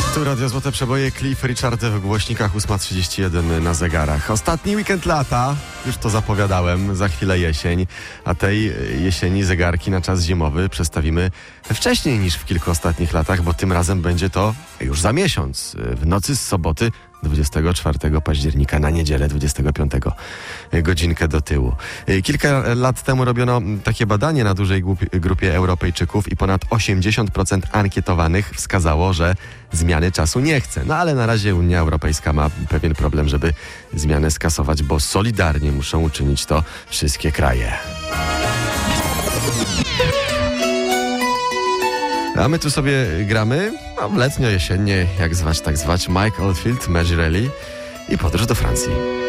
Tu Radio Złote Przeboje, Cliff Richard w głośnikach, 8:31 na zegarach. Ostatni weekend lata, już to zapowiadałem, za chwilę jesień, a tej jesieni zegarki na czas zimowy przestawimy wcześniej niż w kilku ostatnich latach, bo tym razem będzie to już za miesiąc, w nocy z soboty 24 października na niedzielę 25, godzinkę do tyłu. Kilka lat temu robiono takie badanie na dużej grupie Europejczyków i ponad 80% ankietowanych wskazało, że zmiany czasu nie chce. No ale na razie Unia Europejska ma pewien problem, żeby zmianę skasować, bo solidarnie muszą uczynić to wszystkie kraje. A my tu sobie gramy, letnio, jesiennie, jak zwać, tak zwać, Mike Oldfield, Magie Reilly i podróż do Francji.